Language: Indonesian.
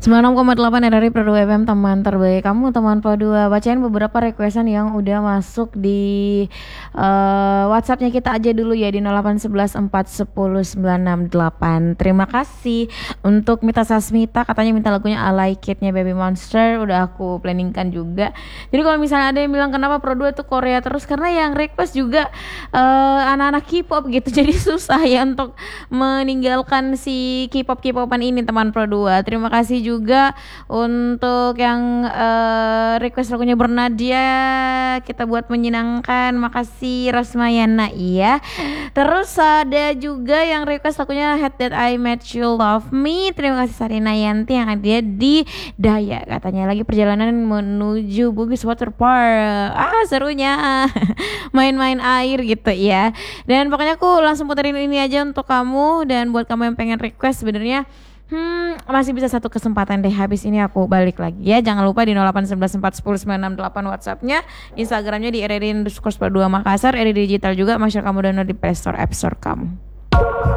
96,8 RRI Pro 2 FM, teman terbaik kamu, teman Pro 2. Bacain beberapa requestan yang udah masuk di WhatsAppnya kita aja dulu ya di 08114109668. Terima kasih untuk Mita Sasmita, katanya minta lagunya I Like It-nya Baby Monster, udah aku planningkan juga. Jadi kalau misalnya ada yang bilang kenapa Pro 2 tuh Korea terus, karena yang request juga anak-anak K-pop gitu. Jadi susah ya untuk meninggalkan si K-popan ini, teman Pro 2. Terima kasih juga untuk yang request lagunya Bernadia, kita buat menyenangkan. Makasih Rosmayana. Iya. Terus ada juga yang request lagunya Had That I Met You Love Me. Terima kasih Sarina Yanti yang ada di Daya, katanya lagi perjalanan menuju Bugis Water Park. Serunya main-main air gitu ya. Dan pokoknya aku langsung puterin ini aja untuk kamu. Dan buat kamu yang pengen request, sebenarnya masih bisa satu kesempatan deh. Habis ini aku balik lagi ya. Jangan lupa di 08114109668 WhatsAppnya, Instagramnya di RRI_2 Makassar, RRI Digital juga. Masyarakat kamu download di Play Store, App Store kamu.